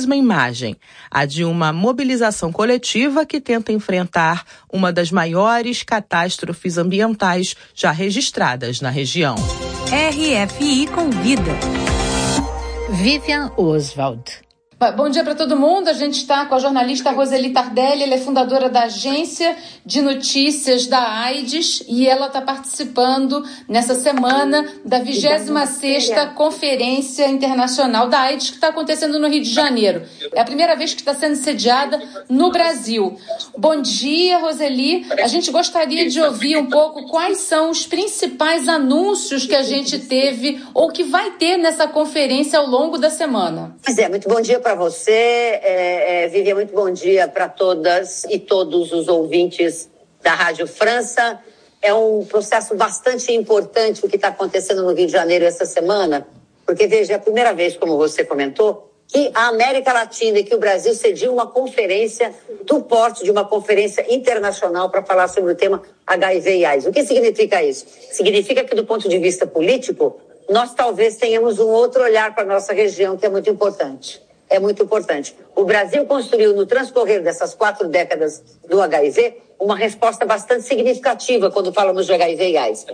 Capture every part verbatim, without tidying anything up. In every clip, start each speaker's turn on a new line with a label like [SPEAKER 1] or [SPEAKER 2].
[SPEAKER 1] mesma imagem, a de uma mobilização coletiva que tenta enfrentar uma das maiores catástrofes ambientais já registradas na região.
[SPEAKER 2] R F I Convida. Vivian Oswald.
[SPEAKER 3] Bom dia para todo mundo. A gente está com a jornalista Roseli Tardelli. Ela é fundadora da Agência de Notícias da AIDS e ela está participando nessa semana da vigésima sexta Conferência Internacional da AIDS, que está acontecendo no Rio de Janeiro. É a primeira vez que está sendo sediada no Brasil. Bom dia, Roseli. A gente gostaria de ouvir um pouco quais são os principais anúncios que a gente teve ou que vai ter nessa conferência ao longo da semana.
[SPEAKER 4] Pois é, muito bom dia para você, é, é, Vivian, muito bom dia para todas e todos os ouvintes da Rádio França. É um processo bastante importante o que está acontecendo no Rio de Janeiro essa semana, porque, veja, é a primeira vez, como você comentou, que a América Latina e que o Brasil cediu uma conferência do porte de uma conferência internacional para falar sobre o tema H I V e AIDS. O que significa isso? Significa que, do ponto de vista político, nós talvez tenhamos um outro olhar para a nossa região, que é muito importante. É muito importante. O Brasil construiu, no transcorrer dessas quatro décadas do H I V, uma resposta bastante significativa quando falamos de H I V e AIDS.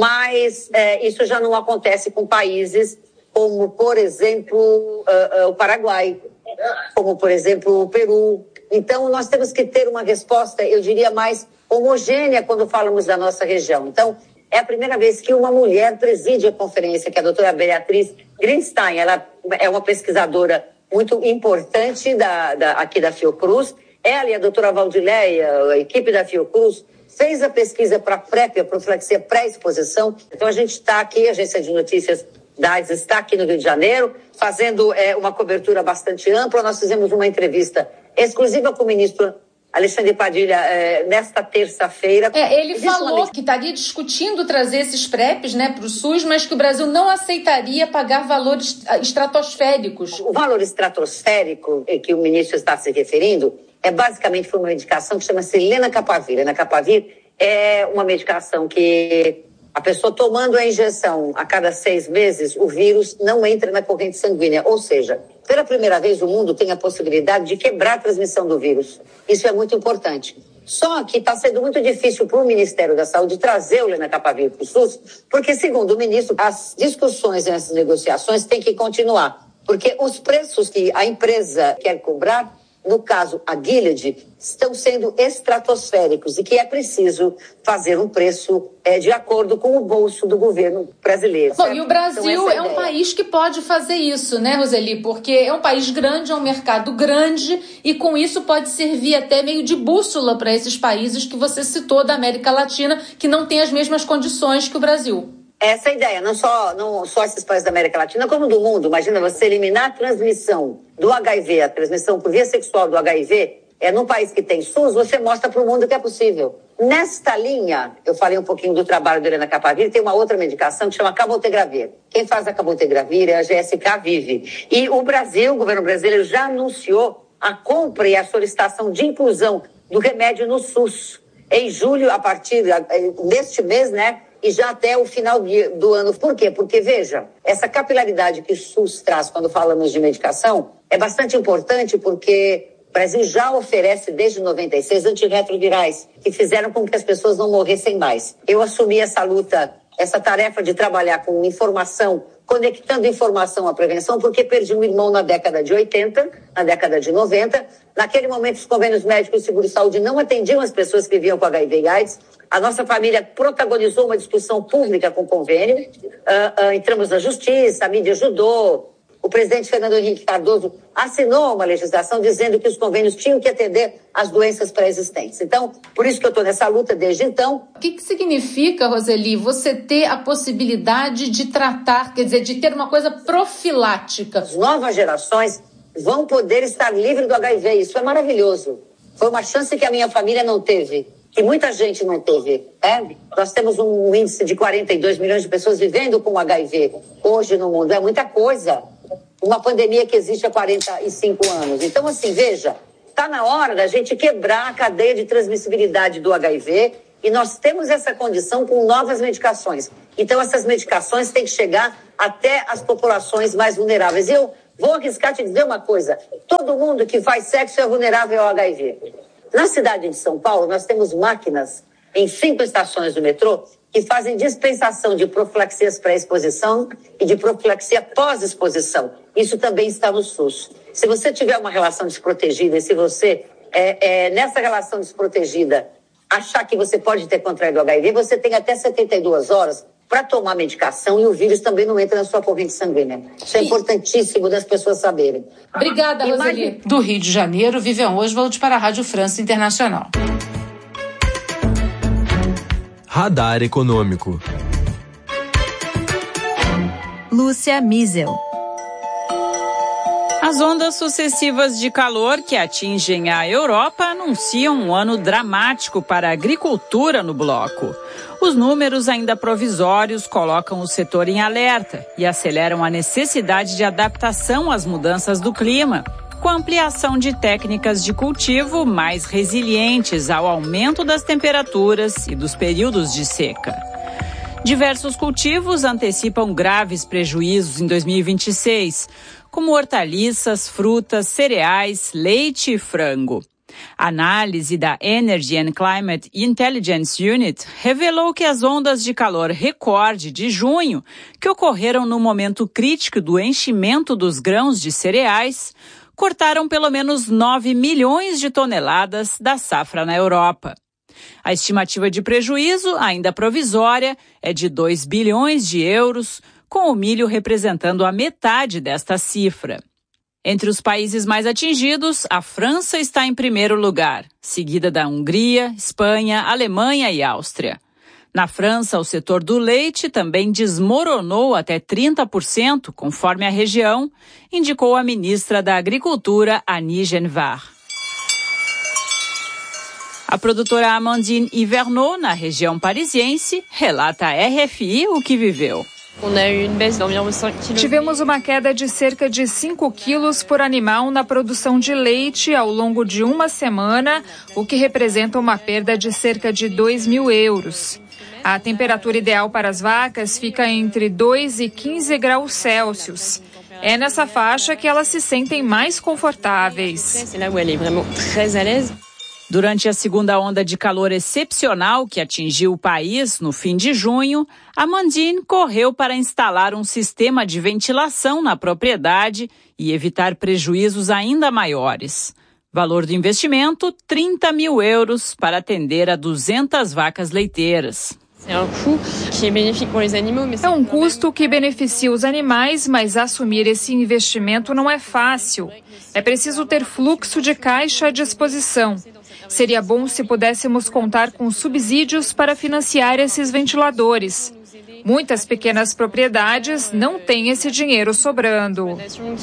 [SPEAKER 4] Mas é, isso já não acontece com países como, por exemplo, uh, uh, o Paraguai, como, por exemplo, o Peru. Então, nós temos que ter uma resposta, eu diria, mais homogênea quando falamos da nossa região. Então, é a primeira vez que uma mulher preside a conferência, que é a doutora Beatriz Greenstein. Ela é uma pesquisadora muito importante da, da, aqui da Fiocruz. Ela e a doutora Valdileia, a equipe da Fiocruz, fez a pesquisa para PrEP, a profilaxia pré-exposição. Então, a gente está aqui, a Agência de Notícias da AIDS está aqui no Rio de Janeiro, fazendo é, uma cobertura bastante ampla. Nós fizemos uma entrevista exclusiva com o ministro Alexandre Padilha, é, nesta terça-feira.
[SPEAKER 3] É, ele Existe falou uma... que estaria discutindo trazer esses PrEPs, né, para o SUS, mas que o Brasil não aceitaria pagar valores estratosféricos.
[SPEAKER 4] O valor estratosférico que o ministro está se referindo é basicamente por uma medicação que chama-se lenacapavir. Lenacapavir é uma medicação que a pessoa tomando a injeção a cada seis meses, o vírus não entra na corrente sanguínea. Ou seja, pela primeira vez o mundo tem a possibilidade de quebrar a transmissão do vírus. Isso é muito importante. Só que está sendo muito difícil para o Ministério da Saúde trazer o lenacapavir para o SUS, porque, segundo o ministro, as discussões e as negociações têm que continuar. Porque os preços que a empresa quer cobrar, no caso a Gilead, estão sendo estratosféricos e que é preciso fazer um preço é, de acordo com o bolso do governo brasileiro.
[SPEAKER 3] Bom, e o Brasil então, é, é um país que pode fazer isso, né, Roseli? Porque é um país grande, é um mercado grande e com isso pode servir até meio de bússola para esses países que você citou da América Latina, que não têm as mesmas condições que o Brasil.
[SPEAKER 4] Essa é a ideia, não só, não só esses países da América Latina, como do mundo. Imagina você eliminar a transmissão do H I V, a transmissão por via sexual do H I V, é num país que tem SUS, você mostra para o mundo que é possível. Nesta linha, eu falei um pouquinho do trabalho do lenacapavir, tem uma outra medicação que chama cabotegravir. Quem faz a cabotegravir é a G S K Vive. E o Brasil, o governo brasileiro, já anunciou a compra e a solicitação de inclusão do remédio no SUS. Em julho, a partir deste mês, né? E já até o final do ano. Por quê? Porque, veja, essa capilaridade que o SUS traz quando falamos de medicação é bastante importante porque o Brasil já oferece desde noventa e seis antirretrovirais que fizeram com que as pessoas não morressem mais. Eu assumi essa luta, essa tarefa de trabalhar com informação, conectando informação à prevenção, porque perdi um irmão na década de oitenta, na década de noventa. Naquele momento, os convênios médicos e seguro-saúde não atendiam as pessoas que viviam com H I V e AIDS. A nossa família protagonizou uma discussão pública com o convênio. Uh, uh, entramos na justiça, a mídia ajudou. O presidente Fernando Henrique Cardoso assinou uma legislação dizendo que os convênios tinham que atender às doenças pré-existentes. Então, por isso que eu estou nessa luta desde então.
[SPEAKER 3] O que, que significa, Roseli, você ter a possibilidade de tratar, quer dizer, de ter uma coisa profilática?
[SPEAKER 4] As novas gerações vão poder estar livres do H I V. Isso é maravilhoso. Foi uma chance que a minha família não teve, que muita gente não teve. Né? Nós temos um índice de quarenta e dois milhões de pessoas vivendo com H I V hoje no mundo. É muita coisa. Uma pandemia que existe há quarenta e cinco anos. Então, assim, veja, está na hora da gente quebrar a cadeia de transmissibilidade do H I V e nós temos essa condição com novas medicações. Então, essas medicações têm que chegar até as populações mais vulneráveis. Eu Vou arriscar te dizer uma coisa. Todo mundo que faz sexo é vulnerável ao H I V. Na cidade de São Paulo, nós temos máquinas em cinco estações do metrô que fazem dispensação de profilaxias pré-exposição e de profilaxia pós-exposição. Isso também está no SUS. Se você tiver uma relação desprotegida e se você, é, é, nessa relação desprotegida, achar que você pode ter contraído o H I V, você tem até setenta e duas horas para tomar medicação e o vírus também não entra na sua corrente sanguínea. Isso é importantíssimo das pessoas saberem.
[SPEAKER 3] Obrigada, Roseli. Do Rio de Janeiro, Vivian Oswald para a Rádio França Internacional.
[SPEAKER 5] Radar Econômico.
[SPEAKER 2] Lúcia Miesel.
[SPEAKER 6] As ondas sucessivas de calor que atingem a Europa anunciam um ano dramático para a agricultura no bloco. Os números ainda provisórios colocam o setor em alerta e aceleram a necessidade de adaptação às mudanças do clima, com a ampliação de técnicas de cultivo mais resilientes ao aumento das temperaturas e dos períodos de seca. Diversos cultivos antecipam graves prejuízos em dois mil e vinte e seis, como hortaliças, frutas, cereais, leite e frango. A análise da Energy and Climate Intelligence Unit revelou que as ondas de calor recorde de junho, que ocorreram no momento crítico do enchimento dos grãos de cereais, cortaram pelo menos nove milhões de toneladas da safra na Europa. A estimativa de prejuízo, ainda provisória, é de dois bilhões de euros, com o milho representando a metade desta cifra. Entre os países mais atingidos, a França está em primeiro lugar, seguida da Hungria, Espanha, Alemanha e Áustria. Na França, o setor do leite também desmoronou até trinta por cento, conforme a região, indicou a ministra da Agricultura, Annie Genevard. A produtora Amandine Ivernot, na região parisiense, relata à R F I o que viveu.
[SPEAKER 7] Tivemos uma queda de cerca de cinco quilos por animal na produção de leite ao longo de uma semana, o que representa uma perda de cerca de dois mil euros. A temperatura ideal para as vacas fica entre dois e quinze graus Celsius. É nessa faixa que elas se sentem mais confortáveis.
[SPEAKER 6] Durante a segunda onda de calor excepcional que atingiu o país no fim de junho, Amandine correu para instalar um sistema de ventilação na propriedade e evitar prejuízos ainda maiores. Valor do investimento, trinta mil euros para atender a duzentas vacas leiteiras.
[SPEAKER 7] É um custo que beneficia os animais, mas assumir esse investimento não é fácil. É preciso ter fluxo de caixa à disposição. Seria bom se pudéssemos contar com subsídios para financiar esses ventiladores. Muitas pequenas propriedades não têm esse dinheiro sobrando.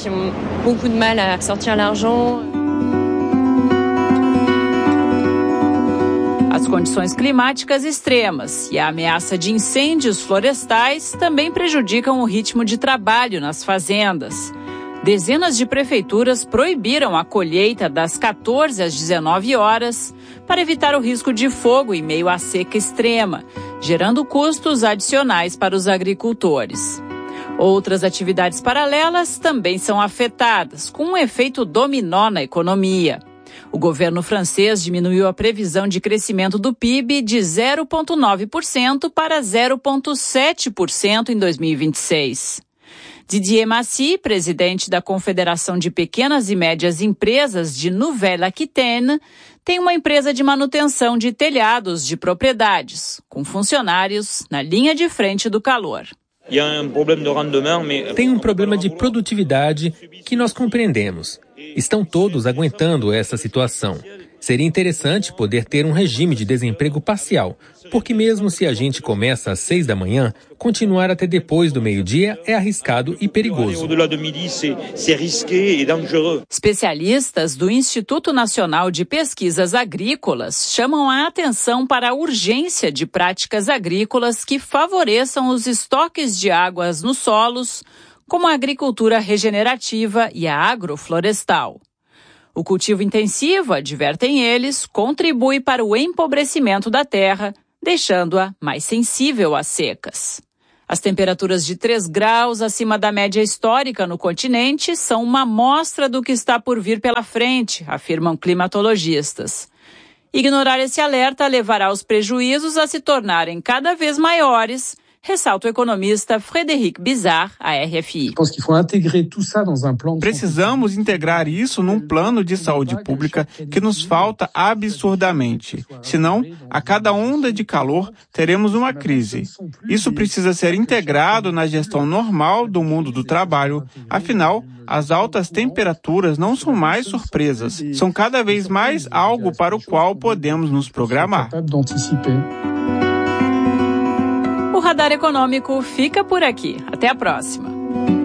[SPEAKER 6] As condições climáticas extremas e a ameaça de incêndios florestais também prejudicam o ritmo de trabalho nas fazendas. Dezenas de prefeituras proibiram a colheita das quatorze às dezenove horas para evitar o risco de fogo em meio à seca extrema, gerando custos adicionais para os agricultores. Outras atividades paralelas também são afetadas, com um efeito dominó na economia. O governo francês diminuiu a previsão de crescimento do P I B de zero vírgula nove por cento para zero vírgula sete por cento em dois mil e vinte e seis. Didier Massy, presidente da Confederação de Pequenas e Médias Empresas de Nouvelle-Aquitaine, tem uma empresa de manutenção de telhados de propriedades, com funcionários na linha de frente do calor.
[SPEAKER 8] Tem um problema de produtividade que nós compreendemos. Estão todos aguentando essa situação. Seria interessante poder ter um regime de desemprego parcial, porque mesmo se a gente começa às seis da manhã, continuar até depois do meio-dia é arriscado e perigoso.
[SPEAKER 6] Especialistas do Instituto Nacional de Pesquisas Agrícolas chamam a atenção para a urgência de práticas agrícolas que favoreçam os estoques de águas nos solos, como a agricultura regenerativa e a agroflorestal. O cultivo intensivo, advertem eles, contribui para o empobrecimento da terra, deixando-a mais sensível às secas. As temperaturas de três graus acima da média histórica no continente são uma amostra do que está por vir pela frente, afirmam climatologistas. Ignorar esse alerta levará os prejuízos a se tornarem cada vez maiores, ressalta o economista Frédéric Bizarre, à R F I.
[SPEAKER 9] Precisamos integrar isso num plano de saúde pública que nos falta absurdamente. Senão, a cada onda de calor, teremos uma crise. Isso precisa ser integrado na gestão normal do mundo do trabalho. Afinal, as altas temperaturas não são mais surpresas, são cada vez mais algo para o qual podemos nos programar.
[SPEAKER 6] O Radar Econômico fica por aqui. Até a próxima.